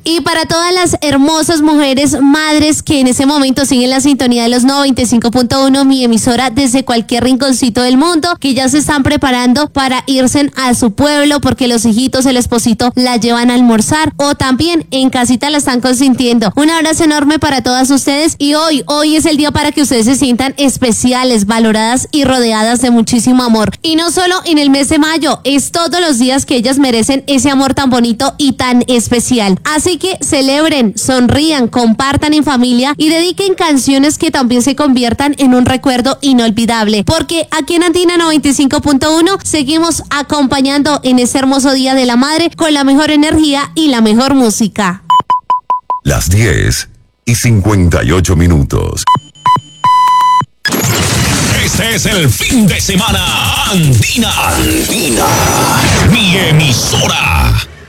Y para todas las hermosas mujeres, madres que en ese momento siguen la sintonía de los 95.1, mi emisora desde cualquier rinconcito del mundo, que ya se están preparando para irse a su pueblo porque los hijitos, el esposito la llevan a almorzar o también en casita la están consintiendo. Un abrazo enorme para todas ustedes y hoy es el día para que ustedes se sientan especiales, valoradas y rodeadas de muchísimo amor. Y no solo en el mes de mayo, es todos los días que ellas merecen ese amor tan bonito y tan especial. Así que celebren, sonrían, compartan en familia y dediquen canciones que también se conviertan en un recuerdo inolvidable. Porque aquí en Andina 95.1 seguimos acompañando en este hermoso Día de la Madre con la mejor energía y la mejor música. Las 10:58. Este es el fin de semana Andina. Mi emisora.